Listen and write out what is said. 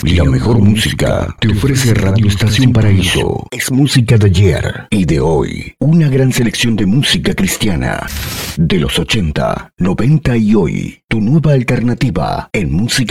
La mejor música te ofrece Radio Estación Paraíso. Es música de ayer y de hoy. Una gran selección de música cristiana. De los 80, 90 y hoy. Tu nueva alternativa en música.